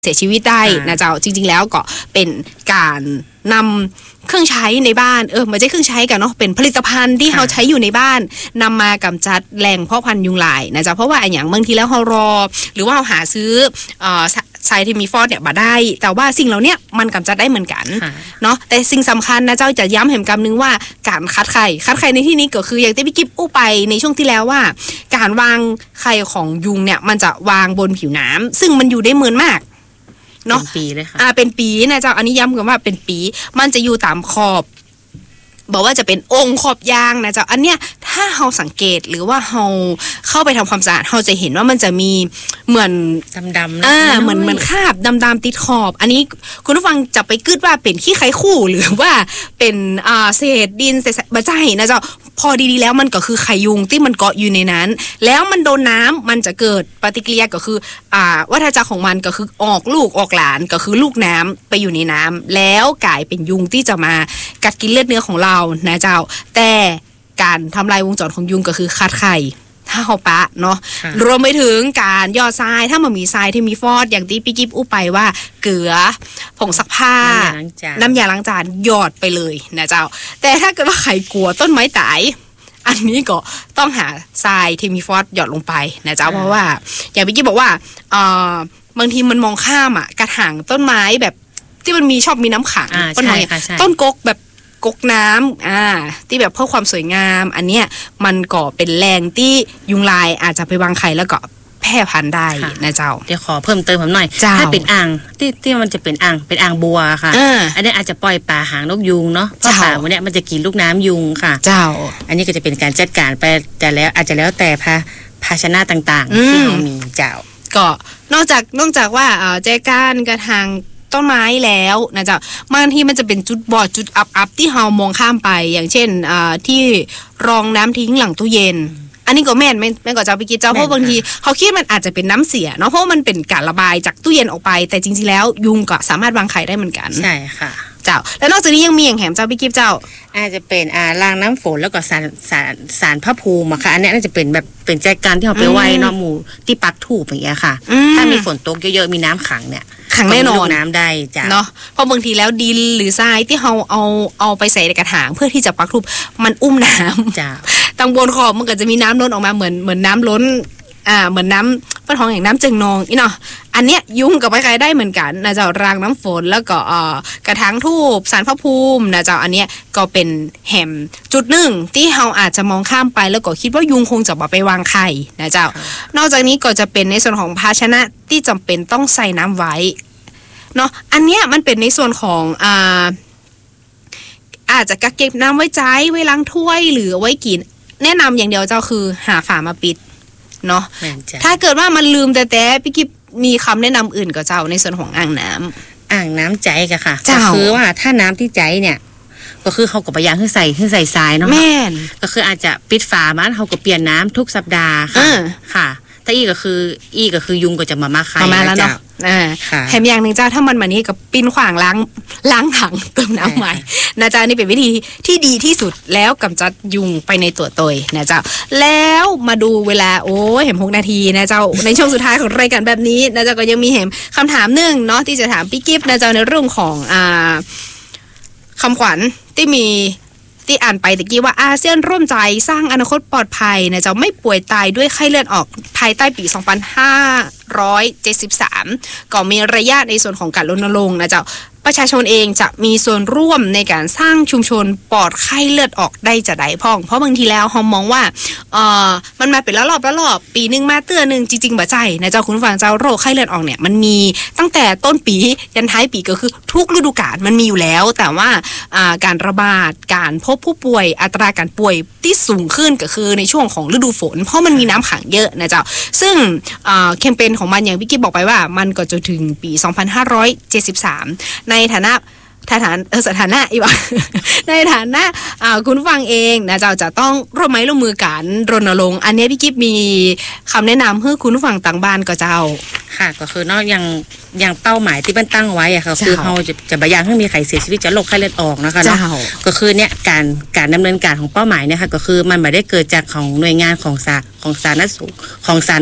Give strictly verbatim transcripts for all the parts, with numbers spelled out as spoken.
เสียชีวิตได้นะเจ้าจริงๆแล้วก็เป็นการนำเครื่องใช้ในบ้านเออไม่ใช่เครื่องใช้กันเนาะเป็นผลิตภัณฑ์ที่เขาใช้อยู่ในบ้านนำมากำจัดแหล่งเพาะพันธุ์ยุงลายนะเจ้าเพราะว่าอย่างบางทีแล้วเขารอหรือว่าเขาหาซื้อเอ่อไซทิมีฟอสเนี่ยมาได้แต่ว่าสิ่งเหล่านี้มันกำจัดได้เหมือนกันเนาะแต่สิ่งสำคัญนะเจ้าจะย้ำเห็นกำนึงว่าการคัดไข่คัดไข่ในที่นี้ก็คืออย่างที่พี่กิ๊บอู้ไปในช่วงที่แล้วว่าการวางไข่ของยุงเนี่ยมันจะวางบนผิวน้ำซึ่งมันอยู่ได้เมินมากเนาะเป็นปีเลยค่ะอ่าเป็นปีนะเจ้าอันนี้ย้ำกันว่าเป็นปีมันจะอยู่ตามขอบบอกว่าจะเป็นองค์ขอบยางนะเจ้าอันเนี้ยถ้าเราสังเกตหรือว่าเราเข้าไปทำความสะอาดเราจะเห็นว่ามันจะมีเหมือนดำๆอ่าเหมือนเหมือนคราบดำๆติดขอบอันนี้คุณผู้ฟังจะไปกึดว่าเป็นขี้ไข่คู่หรือว่าเป็นอ่าเศษดินเศษบะใจนะเจ้าพอดีๆแล้วมันก็คือไข่ยุงที่มันเกาะอยู่ในนั้นแล้วมันโดนน้ำมันจะเกิดปฏิกิริยาก็คืออ่าวัฏจักรของมันก็คือออกลูกออกหลานก็คือลูกน้ำไปอยู่ในน้ำแล้วกลายเป็นยุงที่จะมากัดกินเลือดเนื้อของเรานะเจ้าแต่การทำลายวงจรของยุงก็คือคัดไข่ถ้าเขาปะเนาะรวมไปถึงการย่อทรายถ้ามันมีทรายที่มีฟอสอย่างที่พี่กิ๊บอู้ไปว่าเกลือผงซักผ้าน้ำยาล้างจานหยอดไปเลยนะเจ้าแต่ถ้าเกิดว่าใครกลัวต้นไม้ตายอันนี้ก็ต้องหาทรายที่มีฟอสหยอดลงไปนะเจ้าเพราะว่าอย่างพี่กิ๊บบอกว่าเอ่อบางทีมันมองข้ามอ่ะกระถางต้นไม้แบบที่มันมีชอบมีน้ำขังต้นไม้ต้นกกแบบกกน้ำอ่าที่แบบเพื่อความสวยงามอันเนี้ยมันก็เป็นแรงที่ยุงลายอาจจะไปวางไข่แล้วก็แพร่พันธุ์ได้นะเจ้าเดี๋ยวขอเพิ่มเติมผมหน่อยถ้าเป็นอ่างที่ที่มันจะเป็นอ่างเป็นอ่างบัวค่ะอันนี้อาจจะปล่อยปลาหางนกยุงเนาะเพราะปลาวันนี้มันจะกินลูกน้ำยุงค่ะเจ้าอันนี้ก็จะเป็นการจัดการไปแต่แล้วอาจจะแล้วแต่ภาภาชนะต่างๆที่เรามีเจ้าก็นอกจากนอกจากว่าเอ่อแจกันกระถางต้นไม้แล้วนะจ๊ะบางทีมันจะเป็นจุดบอดจุดอับอับที่เรามองข้ามไปอย่างเช่นอ่าที่รองน้ำทิ้งหลังตู้เย็นอันนี้ก็แม่นแม่แม่ก็จะไปคิดเจ้าเพราะบางทีเขาคิดมันอาจจะเป็นน้ำเสียเนาะเพราะมันเป็นการระบายจากตู้เย็นออกไปแต่จริงๆแล้วยุงก็สามารถวางไข่ได้เหมือนกันใช่ค่ะเจ้าแล้วนอกจากนี้ยังมีอย่างแหมเจ้าพี่กิ๊บเจ้าอาจจะเป็นอ่ารางน้ำฝนแล้วก็สารสารสารพระภูมิอะค่ะอันนี้น่าจะเป็นแบบเป็นใจกลางที่เราไปไว้เนาะหมู่ที่ปักถูกอย่างเงี้ยค่ะถ้ามีฝนตกเยอะๆมีน้ำขังเนี่ยขังแน่นอนน้ำได้จ้ะเนาะเพราะบางทีแล้วดินหรือทรายที่เราเอาเอาไปใส่ในกระถางเพื่อที่จะปักทูบมันอุ้มน้ำจ้ะตังบนขอบมันก็จะมีน้ำล้นออกมาเหมือนเหมือนน้ำล้นอ่าเหมือนน้ำป้าทองอย่างน้ำเจิงนองอีเนาะอันเนี้ยยุ่งกับไปใครได้เหมือนกันนะเจ้ารางน้ำฝนแล้วก็เอ่อกระถางทูบสารพระภูมินะเจ้าอันเนี้ยก็เป็นแหมจุดหนึ่งที่เราอาจจะมองข้ามไปแล้วก็คิดว่ายุงคงจะมาไปวางไข่นะเจ้านอกจากนี้ก็จะเป็นในส่วนของภาชนะที่จำเป็นต้องใส่น้ำไว้เนาะอันเนี้ยมันเป็นในส่วนของอ่าอาจจะกักเก็บน้ำไว้ใจไว้ล้างถ้วยหรือไว้กินแนะนำอย่างเดียวเจ้าคือหาฝามาปิดเนาะถ้าเกิดว่ามันลืมแต่แต่พี่กิ๊บมีคำแนะนำอื่นกับเจ้าในส่วนของอ่างน้ำอ่างน้ำใจกันค่ะก็คือว่าถ้าน้ำที่ใจเนี่ยก็คือเขาก็พยายามให้ใส่ให้ใส่ทรายเนาะแม่นก็คืออาจจะปิดฝามันเขาก็เปลี่ยนน้ำทุกสัปดาห์ค่ะค่ะถ้าอีก็คืออีก็คือยุงก็จะมามาไข่มาแล้วเนาะอ่าแถมอย่างหนึ่งเจ้าถ้ามันมานี้กับปิ้นขวางล้างล้างถังเติมน้ำใหม่นะเจ้านี่เป็นวิธีที่ดีที่สุดแล้วกำจัดยุงไปในตัวตยนะเจ้าแล้วมาดูเวลาโอ้เห็นหกนาทีนะเจ้าในช่วงสุดท้ายของรายการแบบนี้นะเจ้าก็ยังมีเห็นคำถามหนึ่งเนาะที่จะถามพี่กิ๊บนะเจ้าในเรื่องของอ่าคำขวัญที่มีที่อ่านไปตะกี้ว่าอาเซียนร่วมใจสร้างอนาคตปลอดภัยนะเจ้าไม่ป่วยตายด้วยไข้เลือดออกภายใต้ปีสองพันห้าร้อยเจ็ดสิบสามก็มีระยะในส่วนของการรณรงค์นะเจ้าประชาชนเองจะมีส่วนร่วมในการสร้างชุมชนปลอดไข้เลือดออกได้จะได้พ่องเพราะบางทีแล้วเรามองว่าเอ่อมันมาเป็นละรอบละรอบปีนึงมาเตื้อนึงจริงๆบ่ใจนะเจ้าคุณฟังเจ้าโรคไข้เลือดออกเนี่ยมันมีตั้งแต่ต้นปียันท้ายปีก็คือทุกฤดูกาลมันมีอยู่แล้วแต่ว่าอ่าการระบาดการพบผู้ป่วยอัตราการป่วยที่สูงขึ้นก็คือในช่วงของฤดูฝนเพราะมันมีน้ำขังเยอะนะเจ้าซึ่งอ่าแคมเปญของมันอย่างพี่กิ๊บบอกไปว่ามันก็จะถึงปีสองพันห้าร้อยเจ็ดสิบสามในฐานะฐานเออสถานะอีกว่าในฐานะอ่าคุณฟังเองนะเจ้าจะต้องร่วมไม้ร่วมมือกันรณรงค์อันนี้พี่กิ๊บมีคำแนะนำให้คุณฟังต่างบ้านก็เจ้าค่ะก็คือนอกยังยังเป้าหมายที่มันตั้งไว้อะค่ะคือเราจะจะบรรยายให้มีใครเสียชีวิตจากโรคไข้เลือดออกนะคะเนาะก็คือเนี่ยการการดำเนินการของเป้าหมายเนี่ยค่ะก็คือมันไม่ได้เกิดจากของหน่วยงานของสาของสาธารณสุขของสาธารณสุข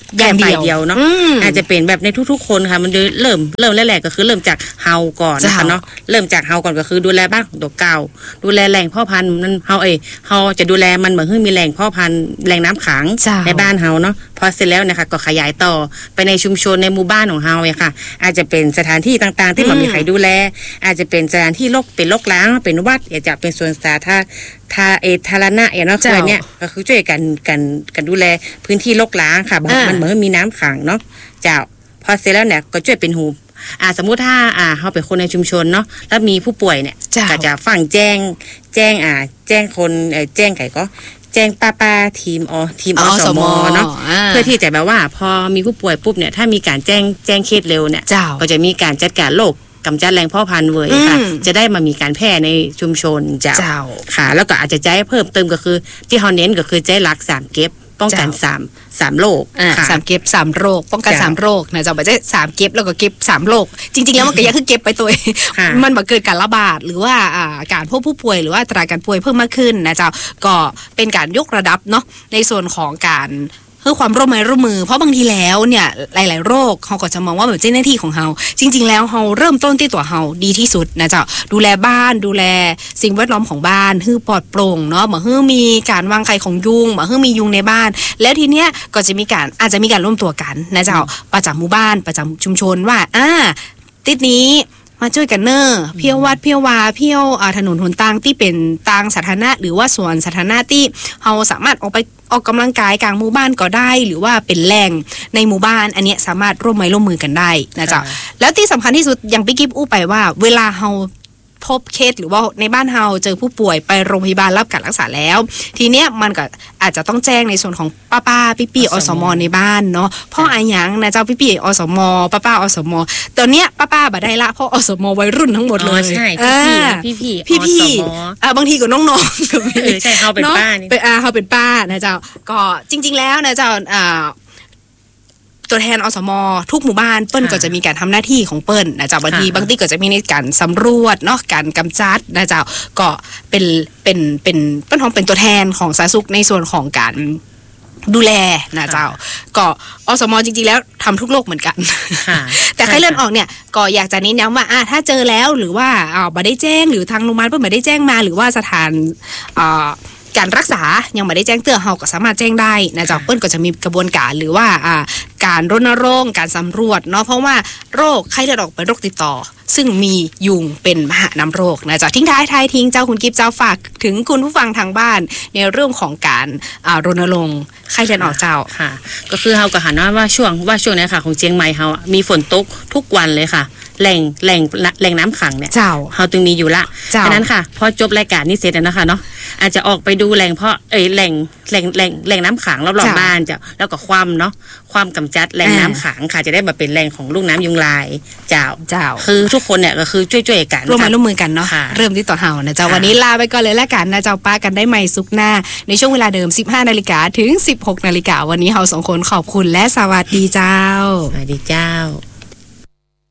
แค่ฝ่ายเดียวเนาะอาจจะเป็นแบบในทุกๆคนค่ะมันเริ่มเริ่มแรกๆก็คือเริ่มจากเฮาก่อนนะคะเนาะเริ่มจากเฮาก่อนก็คือดูแลบ้านของตัวเก่าดูแลแหล่งพ่อพันธุ์นั้นเฮาเอ้เฮาจะดูแลมันเหมือนให้มีแหล่งพ่อพันธุ์แหล่งน้ำขังในบ้านเฮาเนาะพอเสร็จแล้วนะคะก็ขยายต่อไปในชุมชนในหมู่บ้านของเฮาเนี่ยค่ะอาจจะเป็นสถานที่ต่างๆที่มันมีใครดูแลอาจจะเป็นสถานที่รกเป็นรกร้างเป็นวัดอาจจะเป็นสวนสาธารณะทาเอทารณะอย่างเนาะคือเนี่ยก็คือช่วยกันกันกันดูแลพื้นที่รกร้างค่ะมันเหมือนมีน้ำขังเนาะเจ้าพอเสร็จแล้วเนี่ยก็ช่วยเป็นหูอ่าสมมุติถ้าอ่าเขาเป็นคนในชุมชนเนาะแล้วมีผู้ป่วยเนี่ยก็จะฟังแจ้งแจ้งอ่าแจ้งคนเอ่อแจ้งไก่ก็แจ้งป้าป้าทีมอทีมอสมเนาะเพื่อที่จะแบบว่าพอมีผู้ป่วยปุ๊บเนี่ยถ้ามีการแจ้งแจ้งเคสเร็วเนี่ยก็จะมีการจัดการโรคกำจัดแหล่งพ่อพันธุ์เว้ยค่ะจะได้มามีการแพร่ในชุมชนเจ้าค่ะแล้วก็อาจจะใจเพิ่มเติมก็คือที่เขาเน้นก็คือใจรักสามเก็บป้องกันสามสามโรคสามเก็บสามโรคป้องกันสามโรคนะเจ้าไม่ใช่สามเก็บแล้วก็เก็บสามโรคจริงๆแล้วมันก็ยังคือเก็บไปตัวมันบ่เกิดการระบาดหรือว่าการพบผู้ป่วยหรือว่าอัตราการป่วยเพิ่มมากขึ้นนะเจ้าก็เป็นการยกระดับเนาะในส่วนของการเพื่อความร่วมมือร่วมมือเพราะบางทีแล้วเนี่ยหลายๆโรคเขาก็จะมองว่าแบบเจ้าหน้าที่ของเราจริงๆแล้วเราเริ่มต้นที่ตัวเราดีที่สุดนะเจ้าดูแลบ้านดูแลสิ่งแวดล้อมของบ้านให้ปลอดโปร่งเนาะเหมือนให้มีการวางไข่ของยุงเหมือนให้มียุงในบ้านแล้วทีเนี้ยก็จะมีการอาจจะมีการร่วมตัวกันนะเจ้าประจำหมู่บ้านประจำชุมชนว่าอ่าติดนี้มาช่วยกันเนอร์เพียววัดเพียววาเพียวถนนหนทางที่เป็นทางสาธารณะหรือว่าสวนสาธารณะที่เราสามารถออกไปออกกำลังกายกลางหมู่บ้านก็ได้หรือว่าเป็นแหล่งในหมู่บ้านอันนี้สามารถร่วมไม้ร่วมมือกันได้นะจ๊ะแล้วที่สำคัญที่สุดอย่างพี่กิ๊บอู้ไปว่าเวลาเราพบเคสหรือว่าในบ้านเราเจอผู้ป่วยไปโรงพยาบาลรับการรักษาแล้วทีเนี้ยมันก็อาจจะต้องแจ้งในส่วนของป้าป้าพี่พี่อสมในบ้านเนาะเพราะอะไรอย่างนะเจ้าพี่พี่อสมป้าป้าอสมตอนเนี้ยป้าป้าบ่ได้ละเพราะอสมวัยรุ่นทั้งหมดเลยใช่พี่พี่พี่พี่อ่าบางทีก็น้องๆก็มีใช่เขาเป็นป้านี่เป็นอ่าเขาเป็นป้านะเจ้าก็จริงๆแล้วนะเจ้าอ่าตัวแทนอสมทุกหมู่บ้านเปิ้ลก็จะมีการทำหน้าที่ของเปิ้ลนะจ๊ะบางทีบางทีก็จะมีในการสำรวจเนาะการกำจัดนะจ๊ะก็เป็นเป็นเป็นเปิ้ลของเป็นตัวแทนของสาธารณสุขในส่วนของการดูแลนะเจ้าก็อสมจริงๆแล้วทำทุกโรคเหมือนกันแต่ไข้เลือดออกเนี่ยก็อยากจะเน้นย้ำว่าอ่าถ้าเจอแล้วหรือว่าอ่าบ่ได้แจ้งหรือทางโรงพยาบาลเปิ้ลบ่ได้แจ้งมาหรือว่าสถานอ่าการรักษายังไม่ได้แจ้งเตือนเราก็สามารถแจ้งได้นะจ๊ะเปิ้ลก็จะมีกระบวนการหรือว่าอ่าการรณรงค์การสำรวจเนาะเพราะว่าโรคไข้เลือดออกเป็นโรคติดต่อซึ่งมียุงเป็นมหานำโรคนะจ๊ะทิ้งท้ายท้ายทิ้งเจ้าคุณกิฟต์เจ้าฝากถึงคุณผู้ฟังทางบ้านในเรื่องของการอ่ารณรงค์ไข้เลือดออกเจ้าค่ะก็คือเราก็หันว่าช่วงว่าช่วงนี้ค่ะของเชียงใหม่เรามีฝนตกทุกวันเลยค่ะแหล่งแหล่งแหล่งน้ำขังเนี่ยเราตึงมีอยู่ละฉะนั้นค่ะพอจบรายการนี้เสร็จแล้วนะคะเนาะอาจจะออกไปดูแหล่งเพาะเอ้ยแหล่งแหล่งแหล่งแหล่งน้ำขังรอบๆบ้านจ้ะแล้วก็ความเนาะความกำจัดแหล่งน้ำขังค่ะจะได้มาเป็นแหล่งของลูกน้ำยุงลายเจ้าเจ้าคือทุกคนเนี่ยก็คือช่วยๆกันร่วมมือร่วมมือกันเนาะเริ่มที่ต่อเห่านะเจ้าวันนี้ลาไปก่อนเลยละกันนะเจ้าป้ากันได้ใหม่สุกหน้าในช่วงเวลาเดิม สิบห้านาฬิกา ถึง สิบหกนาฬิกาวันนี้เราสองคนขอบคุณและสวัสดีเจ้าสวัสดีเจ้า